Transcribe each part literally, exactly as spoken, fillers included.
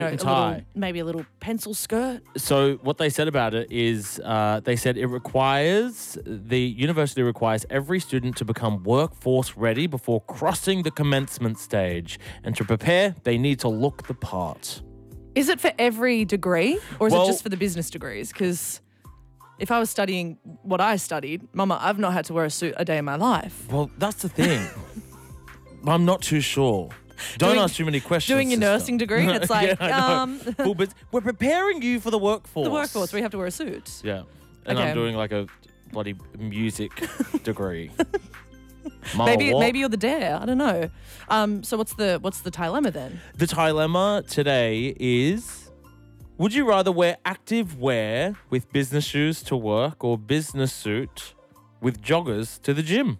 know, a tie. little, maybe a little pencil skirt. So what they said about it is uh, they said it requires, the university requires every student to become workforce ready before crossing the commencement stage. And to prepare, they need to look the part. Is it for every degree or is Well- it just for the business degrees? Because if I was studying what I studied, Mama, I've not had to wear a suit a day in my life. Well, that's the thing. I'm not too sure. Don't Doing- ask too many questions. Doing your sister. nursing degree, it's like, Yeah, I know. um, Cool, but we're preparing you for the workforce. the workforce, we have to wear a suit. Yeah. And Okay. I'm doing like a bloody music degree. Ma, Maybe what? maybe you're the dare. I don't know. Um, so what's the what's the dilemma then? The dilemma today is, would you rather wear active wear with business shoes to work or business suit with joggers to the gym?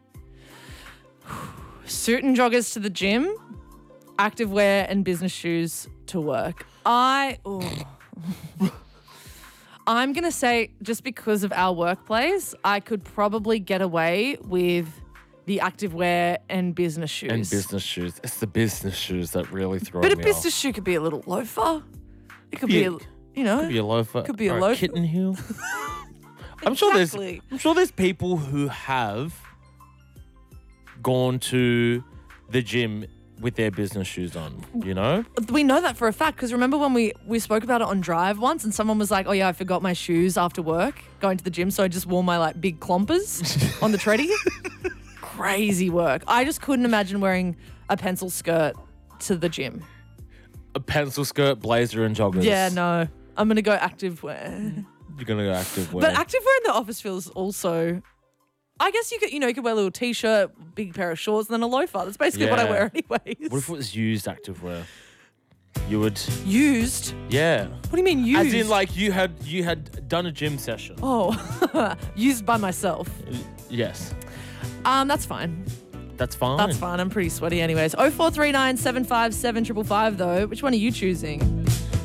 Suit and joggers to the gym, active wear and business shoes to work. I, ooh. I'm going to say just because of our workplace, I could probably get away with the active wear and business shoes. And business shoes. It's the business shoes that really throw But a me business off. shoe could be a little loafer. It could Yeah. be, a, you know. Could be a loafer. Could be a or loafer. kitten heel. I'm sure there's Exactly. I'm sure there's people who have gone to the gym with their business shoes on, you know? We know that for a fact because remember when we, we spoke about it on Drive once and someone was like, oh yeah, I forgot my shoes after work going to the gym, so I just wore my like big clompers on the treadie. Crazy work. I just couldn't imagine wearing a pencil skirt to the gym. A pencil skirt, blazer and joggers. Yeah, no. I'm going to go active wear. You're going to go active wear. But active wear in the office feels also... I guess you could, you know, you could wear a little t-shirt, big pair of shorts, and then a loafer. That's basically what I Yeah. wear anyways. What if it was used active wear? You would, Used? yeah. What do you mean used? As in, like you had you had done a gym session. Oh, used by myself. Yes, Um, that's fine. that's fine. That's fine. I'm pretty sweaty anyways. oh four three nine, seven five seven, five five five though. Which one are you choosing?